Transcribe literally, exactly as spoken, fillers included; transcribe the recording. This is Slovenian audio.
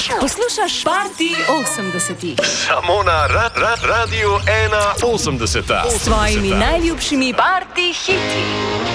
Poslušaš Party osemdesetih. Samo na ra ra Radiu ena osemdeset. S svojimi najljubšimi party hiti.